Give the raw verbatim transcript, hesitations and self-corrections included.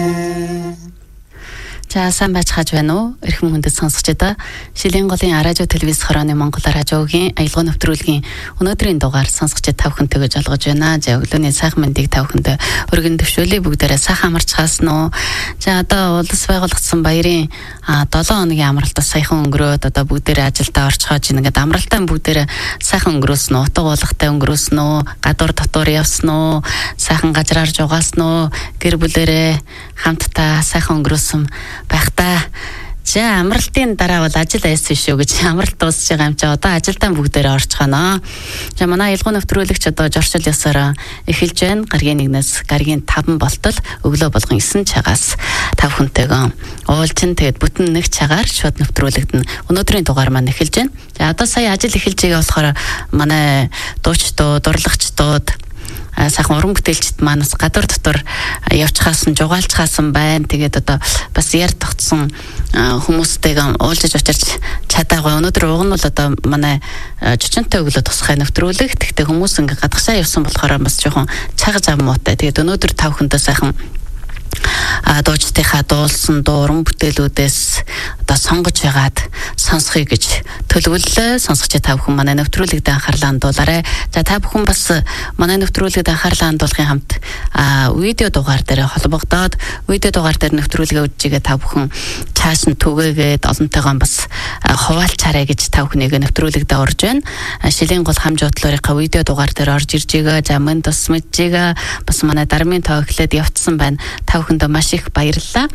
За сайн байцгааж байна уу? Эрхэм хүндэт сонсогчдоо Шилийн голын радио телевиз хорооны Монгол радиогийн аялал нэвтрүүлгийн өнөөдрийн дугаар сонсогчид тав хүнтэй гэж олгож байна. За өглөөний сайхан мэндийг тав хүндээ өргөн төвшүүлээ. Бүгдээрээ сайхан амарч хаасан уу? За одоо улс байгуулагдсан баярын долоон хоногийн амралтаас саяхан өнгөрөөд одоо бүгдээрээ ажилдаа орж хааж ийн. Ингээд амралтаа бүгдээрээ сайхан өнгөрөөсөн үү? Утга уулгатай өнгөрөөсөн үү? Гадуур дотор явсан уу? Сайхан газраар жугаасан уу? Гэр бүлэрээ хамтдаа сайхан өнгөрөөсөн байхдаа за амралтын дараа бол ажил айсан шүү гэж амралт дуусж байгаа юм чи одоо ажилдаа бүгдээрээ орж ханаа. За манай аялал нэвтрүүлэгч одоо жоршил ёсоор эхэлж байна. Гаргийн нэгнээс гаргийн таван болтол өглөө болгон есөн цагаас тав хүнтэйгөө уулчин тэгээд бүтэн нэг цагаар шууд нэвтрүүлэгдэн өнөөдрийн дугаар маань эхэлж байна. За одоо сая ажил эхэлж байгаа болохоор манай дуучдууд, урлагчдууд сайхан уран бүтээлчд маань бас гадуур дотор явчихсан, жугаалчихсан байна. Тэгээд одоо бас яар тогтсон хүмүүстэйгээ уулзаж очирч чадаагүй. Өнөөдөр уг нь бол одоо манай чичэнтэй өглөө тусгай нэвтрүүлэг. Тэгтээ хүмүүс ингээ гадагшаа явсан болохоор бас жоохон цаг зам муутай. Тэгээд өнөөдөр тав хүндээ сайхан а дуучдынхаа дуулсан дуу уран бүтээлүүдээс одоо сонгож байгаад сонсхийг гэж төлөвлөлөө. Сонсогч та бүхэн манай нэвтрүүлэгт анхаарлаа хандуулаарай. За та бүхэн бас манай нэвтрүүлэгт анхаарлаа хандуулахын хамт видео дугаар дээр холбогдоод видео дугаар дээр нэвтрүүлгээ үзэж байгаа та бүхэн цааш нь түгээгээд олонтойгоо бас хуваалцаарай гэж та бүхнийг нэвтрүүлэгт орж байна. Шилийн гол хам жуудлаарынхаа видео дугаар дээр орж ирж байгаа. За мөн тус мэдж байгаа бас манай дармын тоо эхлээд явцсан байна. Та бүхэндээ маш их баярлалаа.